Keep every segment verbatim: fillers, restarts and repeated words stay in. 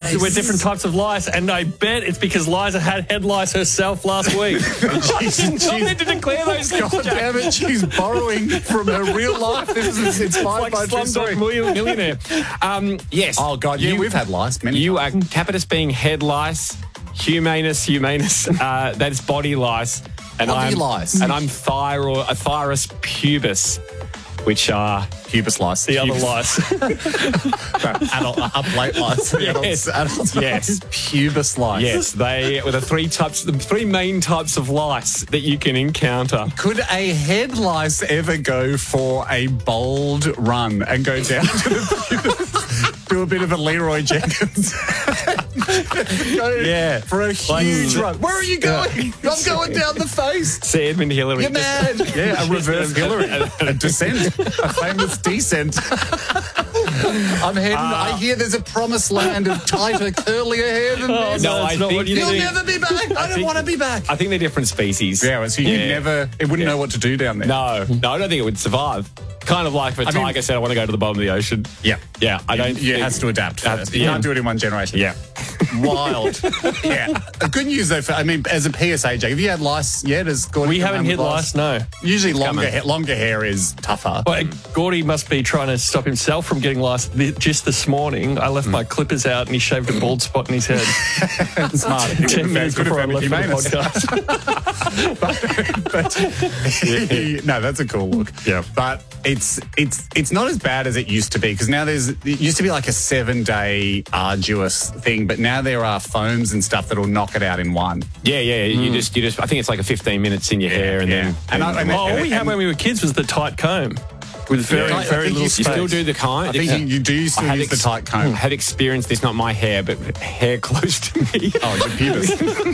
lice. We're different types of lice, and I bet it's because Liza had head lice herself last week. she's, I need to declare those things, God Jack. damn it, she's borrowing from her real life. This is inspired Like by a true Slumdog story. Millionaire. Um, yes. Oh, God, yeah, You- we've had lice many You times. are capitis being head lice, humanus, humanus, uh, that's body lice. And Body I'm, lice. And I'm thyro, a thyrus pubis, which are Pubis lice. The other Pubis. lice. Adult, up late lice. The Yes. Adults, adults Yes. Pubis lice. yes, they were the three types, the three main types of lice that you can encounter. Could a head lice ever go for a bold run and go down to the pubis, do a bit of a Leroy Jenkins? Go Yeah. for a huge run. Where are you going? I'm going down the face. See Edmund Hillary. You're just- mad. Yeah, a reverse Hillary. A descent. A famous descent. I'm heading. I hear there's a promised land of tighter, curlier hair than Oh, this. no, that's I not think what you You'll think. never be back. I, don't think- want to be back. I think they're different species. Yeah, so you Yeah. never. It wouldn't know what to do down there. No, no, I don't think it would survive. Kind of like if a I mean- tiger said, I want to go to the bottom of the ocean. Yeah. Yeah, I don't Yeah, it think- has to adapt Uh, first. You yeah. can't do it in one generation. Yeah. Wild. Yeah. Good news, though, for, I mean, as a P S A, Jake, have you had lice yet? Has Gordy We come haven't home hit with lice, no. Usually longer, coming. hair, longer hair is tougher. Well, Gordy must be trying to stop himself from getting lice. Th- Just this morning, I left my clippers out and he shaved a bald spot in his head. Smart. He Ten wouldn't minutes have before I been left for the humanist. podcast. but, no, that's a cool look. Yeah. But it's it's it's not as bad as it used to be, because now there's it used to be like a seven day arduous thing, but now there are foams and stuff that'll knock it out in one. Yeah, yeah. You just, you just. I think it's like a fifteen minutes in your hair, and yeah. then. And I- and Oh, all we had and- when we were kids was the tight comb with very, Yeah, I very think little you space. You still do the kind. I think you, you do still I had use the ex- tight comb. I had experienced this, not my hair, but hair close to me. Oh, your pubis.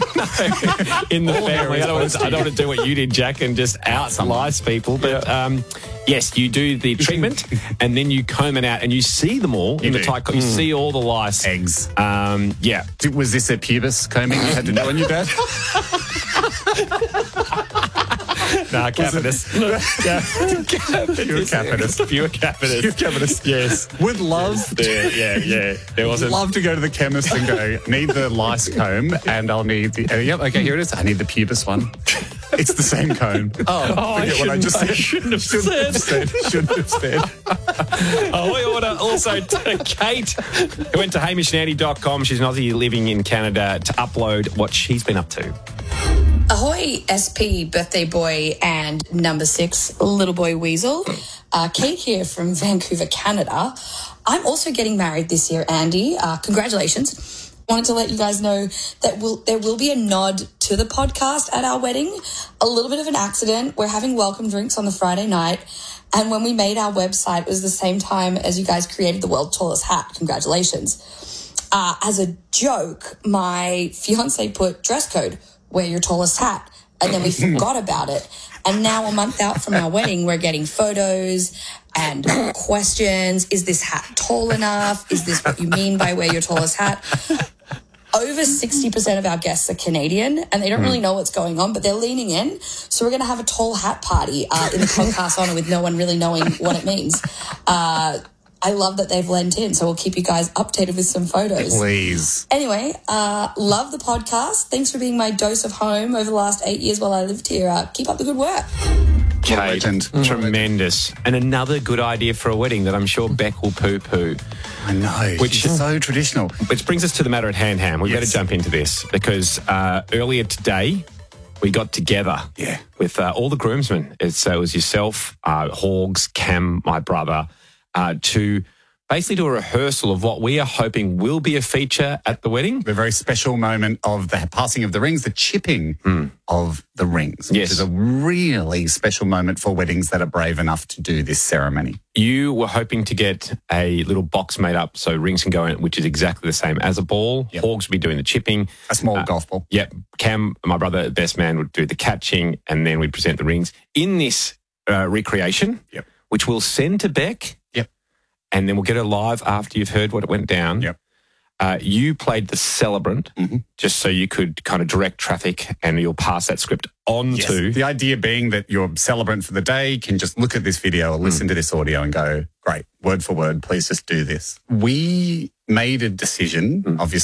in the All hair family. is I don't, want close to, to I don't want to do what you did, Jack, and just out someone. lice people. But um, yes, you do the treatment, and then you comb it out, and you see them all You in the do. tight. co- You see all the lice. Eggs. Um, yeah. Did- Was this a pubis combing you had to do on your dad? Nah, capitis. Pure capitis. Pure capitis. Pure capitis. Yes. Would love There, yeah, yeah. There wasn't. love to go to the chemist and go, need the lice comb, and I'll need the, uh, yep, okay, here it is. I need the pubis one. It's the same comb. Oh, Oh, I forget what I shouldn't, just I said. shouldn't have Shouldn't have said. said. Shouldn't have said. Oh, we order also to Kate, who went to hamish and andy dot com. She's an Aussie living in Canada to upload what she's been up to. Ahoy, S P, birthday boy, and number six, little boy weasel. Uh, Kate here from Vancouver, Canada. I'm also getting married this year, Andy. Uh, congratulations. Wanted to let you guys know that we'll, there will be a nod to the podcast at our wedding. A little bit of an accident. We're having welcome drinks on the Friday night. And when we made our website, it was the same time as you guys created the world's tallest hat. Congratulations. Uh, as a joke, my fiance put dress code, wear your tallest hat. And then we forgot about it. And now a month out from our wedding, we're getting photos and questions. Is this hat tall enough? Is this what you mean by wear your tallest hat? Over sixty percent of our guests are Canadian and they don't really know what's going on, but they're leaning in. So we're going to have a tall hat party uh, in the podcast honor with no one really knowing what it means. Uh, I love that they've lent in, so we'll keep you guys updated with some photos. Please. Anyway, uh, love the podcast. Thanks for being my dose of home over the last eight years while I lived here. Uh, keep up the good work. Kate, legend. tremendous. And another good idea for a wedding that I'm sure Beck will poo-poo. I know. Which- Which is so traditional. Which brings us to the matter at hand, Ham. We've got Yes. to jump into this because uh, earlier today we got together Yeah. with uh, all the groomsmen. It's, uh, it was yourself, uh, Hogs, Cam, my brother, uh, to basically do a rehearsal of what we are hoping will be a feature at the wedding. The very special moment of the passing of the rings, the chipping of the rings, Yes. which is a really special moment for weddings that are brave enough to do this ceremony. You were hoping to get a little box made up so rings can go in, which is exactly the same as a ball. Yep. Hogs will be doing the chipping. A small golf ball. Yep. Cam, my brother, best man, would do the catching and then we'd present the rings in this uh, recreation, Yep. which we'll send to Beck. Yep. And then we'll get her live after you've heard what it went down. Yep. Uh, you played the celebrant Mhm. just so you could kind of direct traffic and you'll pass that script on Yes. to. The idea being that your celebrant for the day can just look at this video or listen to this audio and go, great, word for word, please just do this. We made a decision, obviously,